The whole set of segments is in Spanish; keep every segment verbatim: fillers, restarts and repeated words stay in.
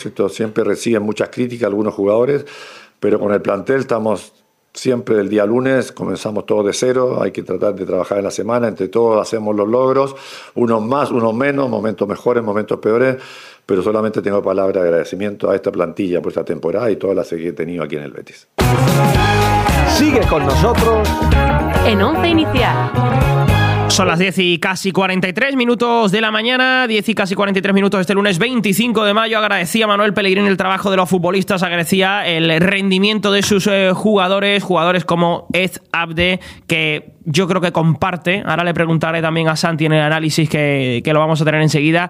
Esto siempre reciben muchas críticas algunos jugadores, pero con el plantel estamos siempre el día lunes, comenzamos todos de cero, hay que tratar de trabajar en la semana, entre todos hacemos los logros, unos más, unos menos, momentos mejores, momentos peores, pero solamente tengo palabras de agradecimiento a esta plantilla por esta temporada y todas las que he tenido aquí en el Betis. Sigue con nosotros en Once Inicial. Son las diez y casi cuarenta y tres minutos de la mañana, diez y casi cuarenta y tres minutos este lunes veinticinco de mayo. Agradecía a Manuel Pellegrini el trabajo de los futbolistas, agradecía el rendimiento de sus eh, jugadores, jugadores como Ed Abde, que yo creo que comparte, ahora le preguntaré también a Santi en el análisis que, que lo vamos a tener enseguida,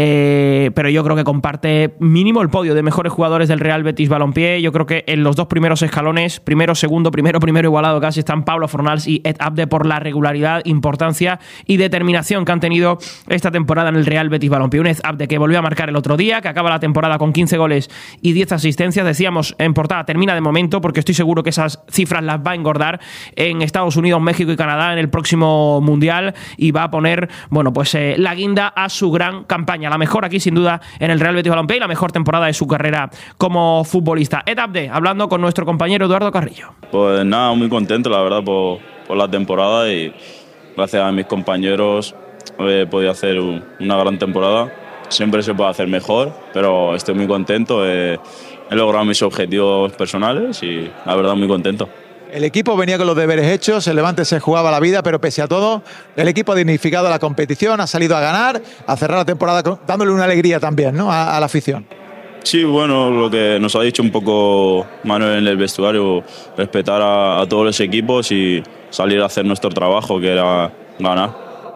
eh, pero yo creo que comparte mínimo el podio de mejores jugadores del Real Betis Balompié. Yo creo que en los dos primeros escalones, primero, segundo, primero, primero igualado casi, están Pablo Fornals y Ed Abde por la regularidad, importancia y determinación que han tenido esta temporada en el Real Betis Balompié. Un Ed Abde que volvió a marcar el otro día, que acaba la temporada con quince goles y diez asistencias. Decíamos en portada, termina de momento, porque estoy seguro que esas cifras las va a engordar en Estados Unidos, México y Canadá en el próximo Mundial, y va a poner, bueno, pues eh, la guinda a su gran campaña. La mejor aquí, sin duda, en el Real Betis Balompié y la mejor temporada de su carrera como futbolista. Ed Abde, hablando con nuestro compañero Eduardo Carrillo. Pues nada, muy contento, la verdad, por, por la temporada, y gracias a mis compañeros he podido hacer un, una gran temporada. Siempre se puede hacer mejor, pero estoy muy contento. He, he logrado mis objetivos personales y la verdad muy contento. El equipo venía con los deberes hechos, el Levante se jugaba la vida, pero pese a todo, el equipo ha dignificado la competición, ha salido a ganar, a cerrar la temporada dándole una alegría también, ¿no?, a, a la afición. Sí, bueno, lo que nos ha dicho un poco Manuel en el vestuario, respetar a, a todos los equipos y salir a hacer nuestro trabajo, que era ganar.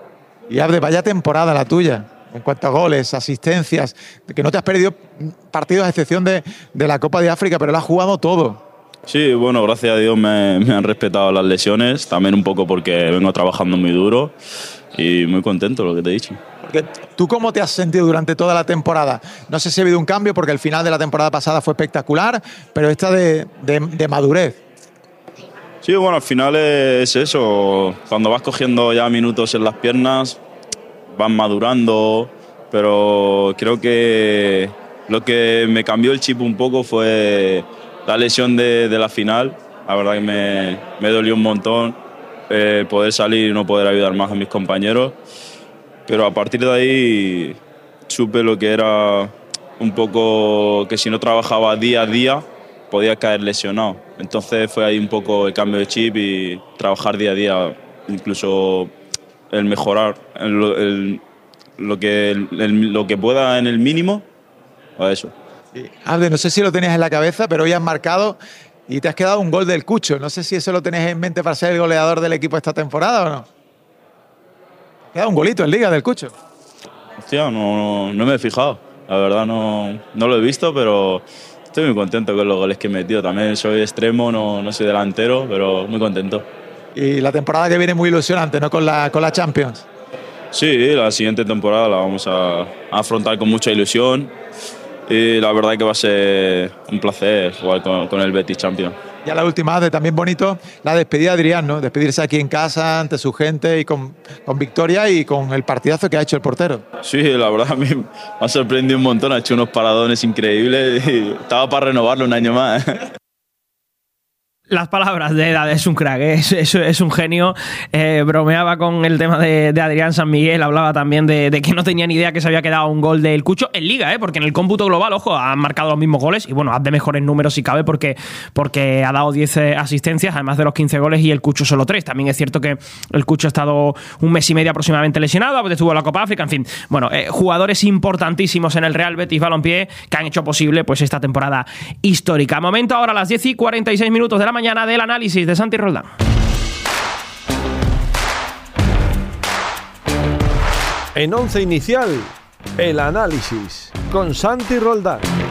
Y Abde, vaya temporada la tuya, en cuanto a goles, asistencias, que no te has perdido partidos a excepción de, de la Copa de África, pero lo has jugado todo. Sí, bueno, gracias a Dios me, me han respetado las lesiones, también un poco porque vengo trabajando muy duro y muy contento, lo que te he dicho. ¿Tú cómo te has sentido durante toda la temporada? No sé si ha habido un cambio, porque el final de la temporada pasada fue espectacular, pero esta de, de, de madurez. Sí, bueno, al final es eso, cuando vas cogiendo ya minutos en las piernas, vas madurando, pero creo que lo que me cambió el chip un poco fue la lesión de, de la final. La verdad que me, me dolió un montón eh, poder salir y no poder ayudar más a mis compañeros. Pero a partir de ahí supe lo que era un poco que si no trabajaba día a día podía caer lesionado. Entonces fue ahí un poco el cambio de chip y trabajar día a día, incluso el mejorar el, el, lo, que, el, lo que pueda en el mínimo, a eso. Abde, no sé si lo tenías en la cabeza, pero hoy has marcado y te has quedado un gol del Cucho. No sé si eso lo tenés en mente para ser el goleador del equipo esta temporada o no. Te ha quedado un golito en Liga del Cucho. Hostia, no, no, no me he fijado. La verdad no, no lo he visto, pero estoy muy contento con los goles que he metido. También soy extremo, no, no soy delantero, pero muy contento. Y la temporada que viene muy ilusionante, ¿no?, con la, con la Champions. Sí, la siguiente temporada la vamos a, a afrontar con mucha ilusión. Y la verdad que va a ser un placer jugar con, con el Betis Champions. Ya la última, de también bonito, la despedida de Adrián, ¿no? Despedirse aquí en casa, ante su gente y con, con victoria y con el partidazo que ha hecho el portero. Sí, la verdad a mí me ha sorprendido un montón, ha hecho unos paradones increíbles y estaba para renovarlo un año más. Las palabras de Ed Abde, es un crack, es, es, es un genio. Eh, bromeaba con el tema de, de Adrián San Miguel, hablaba también de, de que no tenía ni idea que se había quedado un gol del Cucho en Liga, ¿eh? Porque en el cómputo global, ojo, han marcado los mismos goles y bueno, Abde mejores números si cabe porque, porque ha dado diez asistencias, además de los quince goles, y el Cucho solo tres. También es cierto que el Cucho ha estado un mes y medio aproximadamente lesionado, Abde estuvo en la Copa África, en fin. Bueno, eh, jugadores importantísimos en el Real Betis Balompié que han hecho posible pues esta temporada histórica. Momento ahora a las diez y cuarenta y seis minutos de la mañana del análisis de Santi Roldán. En Once Inicial, el análisis con Santi Roldán.